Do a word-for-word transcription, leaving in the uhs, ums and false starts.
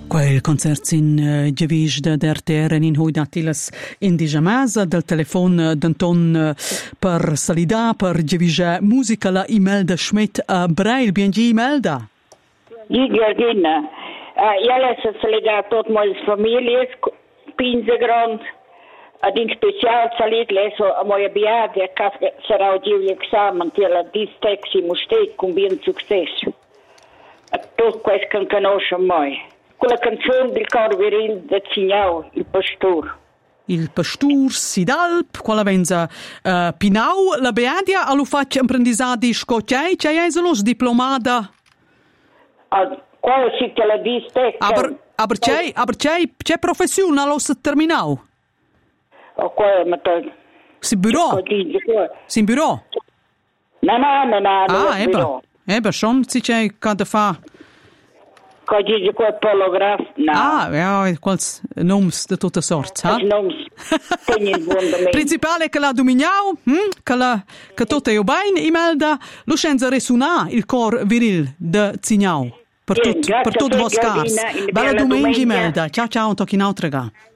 Quel concert in uh, Gevis de R T R in hui datilas in Dijamasa del telefon d'Anton uh, per salida per Gevis musica la Imelda Schmidt a uh, Brail. Biengi Imelda. Gi Georgina. Uh, ela se salega tot mois famílias, pinze grond, ad in special salit leso a moja biade ka sarà oggi examen tela distexi mustec con bien successo. A tot quest can conosce mai. Quella canzone del coro viril da Cignau, il pastor. Il pastor Sidalp, quella venza uh, Pinau, la Beadia, allo faccia apprendisati scocciai, c'è esolos diplomata. Ah, quale si te la diste? Aber, aber c'è, aber c'è, c'è professione allo terminau. O quale, ma te... Si bureau? Si bureau? No, no, no, no, ah, eba, eba, schon si c'è cada fa... Kaj dice quel polograf? No. Ah, ja, quals noms de tutte sorts, ha? Noms. Principale che la dominiau, hm? Che la che tutte io bain Imelda, lo scenza resuna il cor viril de Cignau. Per tut, per tut vos cars. Bella domenica Imelda. Ciao ciao, un tocchi in altra ga.